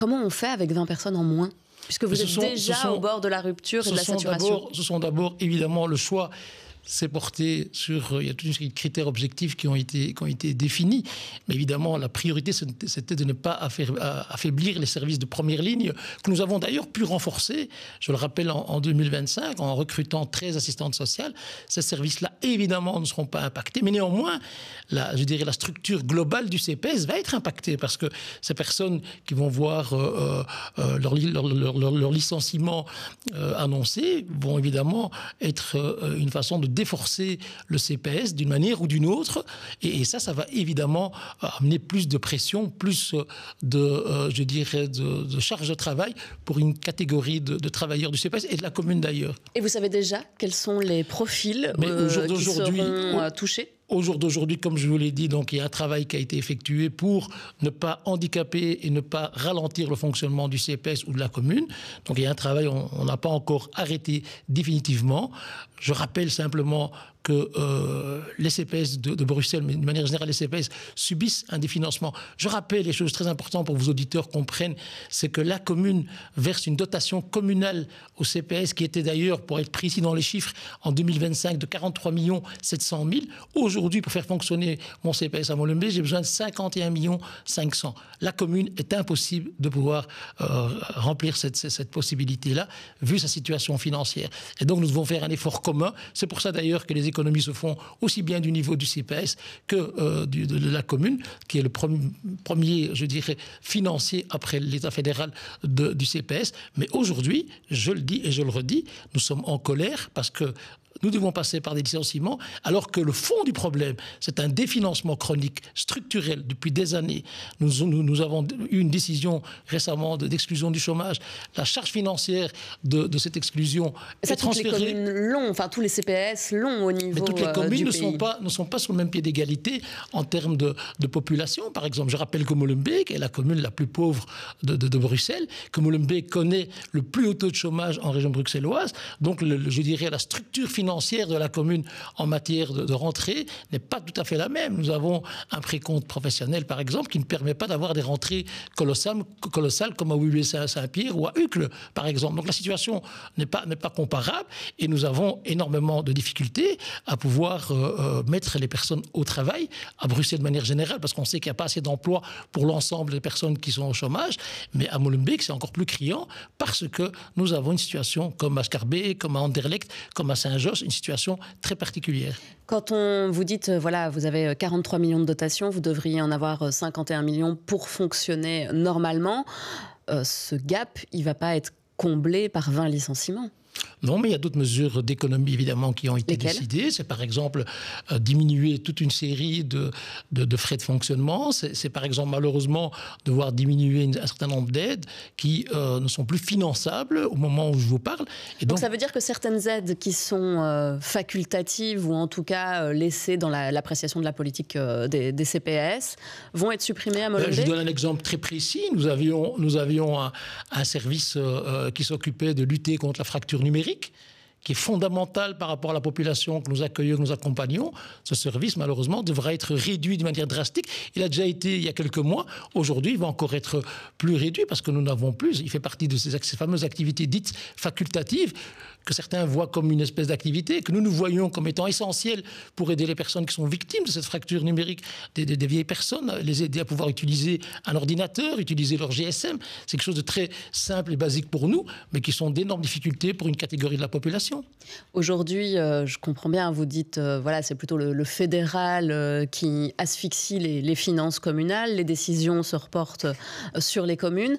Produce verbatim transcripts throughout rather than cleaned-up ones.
Comment on fait avec vingt personnes en moins ? Puisque vous êtes sont, déjà sont, au bord de la rupture et de la saturation. Ce sont d'abord, évidemment, le choix s'est porté sur... Il y a toute une série de critères objectifs qui ont été, qui ont été définis. Mais évidemment, la priorité, c'était de ne pas affaiblir les services de première ligne, que nous avons d'ailleurs pu renforcer, je le rappelle, en, en deux mille vingt-cinq, en recrutant treize assistantes sociales. Ces services-là, évidemment, ne seront pas impactés. Mais néanmoins, la, je dirais, la structure globale du C P S va être impactée, parce que ces personnes qui vont voir euh, euh, leur, leur, leur, leur, leur licenciement euh, annoncé vont évidemment être euh, une façon de déforcer le C P S d'une manière ou d'une autre. Et, et ça, ça va évidemment amener plus de pression, plus de, euh, je dirais, de, de charge de travail pour une catégorie de, de travailleurs du C P S et de la commune d'ailleurs. Et vous savez déjà quels sont les profils euh, qui seront euh, touchés ? Au jour d'aujourd'hui, comme je vous l'ai dit, donc, il y a un travail qui a été effectué pour ne pas handicaper et ne pas ralentir le fonctionnement du C P S ou de la commune. Donc il y a un travail, on n'a pas encore arrêté définitivement. Je rappelle simplement que euh, les C P S de, de Bruxelles, mais de manière générale les C P S, subissent un définancement. Je rappelle les choses très importantes pour que vos auditeurs comprennent, c'est que la commune verse une dotation communale au C P S qui était d'ailleurs, pour être précis dans les chiffres, en deux mille vingt-cinq de quarante-trois millions sept cent mille. Aujourd'hui, pour faire fonctionner mon C P S à Molenbeek, j'ai besoin de cinquante et un millions cinq cents. La commune est impossible de pouvoir euh, remplir cette, cette possibilité-là, vu sa situation financière. Et donc nous devons faire un effort commun. C'est pour ça d'ailleurs que les économies se font aussi bien du niveau du C P S que euh, du, de, de la commune, qui est le premier, premier, je dirais, financier après l'État fédéral de, du C P S. Mais aujourd'hui, je le dis et je le redis, nous sommes en colère parce que nous devons passer par des licenciements, alors que le fond du problème, c'est un définancement chronique, structurel, depuis des années. Nous, nous, nous avons eu une décision récemment de, d'exclusion du chômage. La charge financière de, de cette exclusion ça, est transférée... Toutes les communes l'ont, enfin tous les C P S l'ont au niveau Mais toutes les euh, communes du ne pays. sont pas, ne sont pas sur le même pied d'égalité en termes de, de population. Par exemple, je rappelle que Molenbeek est la commune la plus pauvre de, de, de Bruxelles, que Molenbeek connaît le plus haut taux de chômage en région bruxelloise. Donc, le, je dirais, la structure financière financière de la commune en matière de, de rentrée n'est pas tout à fait la même. Nous avons un précompte professionnel, par exemple, qui ne permet pas d'avoir des rentrées colossales, colossales comme à Woluwe-Saint-Pierre ou à Uccle, par exemple. Donc la situation n'est pas, n'est pas comparable et nous avons énormément de difficultés à pouvoir euh, mettre les personnes au travail à Bruxelles de manière générale, parce qu'on sait qu'il n'y a pas assez d'emplois pour l'ensemble des personnes qui sont au chômage. Mais à Molenbeek, c'est encore plus criant parce que nous avons une situation comme à Schaerbeek, comme à Anderlecht, comme à Saint-Josse, une situation très particulière. Quand on vous dit, voilà, vous avez quarante-trois millions de dotation, vous devriez en avoir cinquante et un millions pour fonctionner normalement, euh, ce gap, il ne va pas être comblé par vingt licenciements. Non, mais il y a d'autres mesures d'économie, évidemment, qui ont été Lesquelles ? décidées. C'est par exemple euh, diminuer toute une série de, de, de frais de fonctionnement. C'est, c'est par exemple, malheureusement, devoir diminuer une, un certain nombre d'aides qui euh, ne sont plus finançables au moment où je vous parle. Et donc, donc ça veut dire que certaines aides qui sont euh, facultatives ou en tout cas euh, laissées dans la, l'appréciation de la politique euh, des, des C P S vont être supprimées à Molenbeek ? Je vous donne un exemple très précis. Nous avions, nous avions un, un service euh, qui s'occupait de lutter contre la fracture numérique, qui est fondamental par rapport à la population que nous accueillons, que nous accompagnons. Ce service, malheureusement, devra être réduit de manière drastique. Il a déjà été il y a quelques mois. Aujourd'hui, il va encore être plus réduit parce que nous n'avons plus. Il fait partie de ces, ces fameuses activités dites facultatives que certains voient comme une espèce d'activité, que nous nous voyons comme étant essentielle pour aider les personnes qui sont victimes de cette fracture numérique, des, des, des vieilles personnes, les aider à pouvoir utiliser un ordinateur, utiliser leur G S M. C'est quelque chose de très simple et basique pour nous, mais qui sont d'énormes difficultés pour une catégorie de la population. Aujourd'hui, euh, je comprends bien, vous dites, euh, voilà, c'est plutôt le, le fédéral euh, qui asphyxie les, les finances communales, les décisions se reportent euh, sur les communes.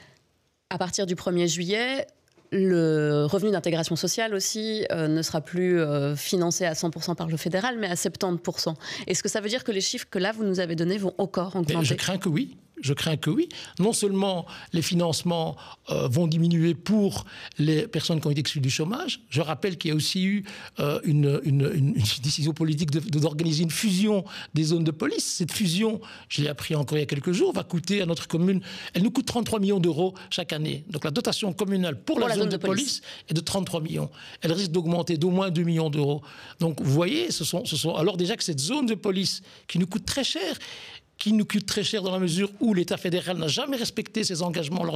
À partir du premier juillet, le revenu d'intégration sociale aussi euh, ne sera plus euh, financé à cent pour cent par le fédéral, mais à soixante-dix pour cent. Est-ce que ça veut dire que les chiffres que là, vous nous avez donnés vont encore augmenter ? Mais je crains que oui. Je crains que oui. Non seulement les financements euh, vont diminuer pour les personnes qui ont été exclues du chômage. Je rappelle qu'il y a aussi eu euh, une, une, une décision politique de, de, d'organiser une fusion des zones de police. Cette fusion, je l'ai appris encore il y a quelques jours, va coûter à notre commune, elle nous coûte trente-trois millions d'euros chaque année. Donc la dotation communale pour, pour la, la zone, zone de, de police. police est de trente-trois millions. Elle risque d'augmenter d'au moins deux millions d'euros. Donc vous voyez, ce sont, ce sont alors déjà que cette zone de police qui nous coûte très cher, qui nous coûte très cher dans la mesure où l'État fédéral n'a jamais respecté ses engagements lors